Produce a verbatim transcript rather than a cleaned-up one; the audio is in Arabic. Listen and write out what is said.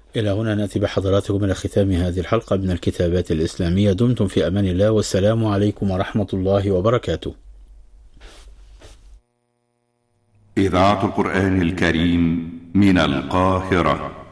إلى هنا نأتي بحضراتكم إلى ختام هذه الحلقة من الكتابات الإسلامية. دمتم في أمان الله، والسلام عليكم ورحمة الله وبركاته. إذاعة القرآن الكريم من القاهرة.